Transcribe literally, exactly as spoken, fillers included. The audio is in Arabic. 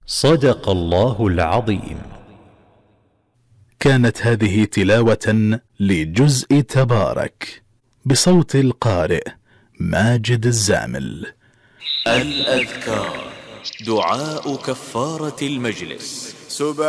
صدق الله العظيم. كانت هذه تلاوة لجزء تبارك بصوت القارئ ماجد الزامل. الأذكار، دعاء كفارة المجلس.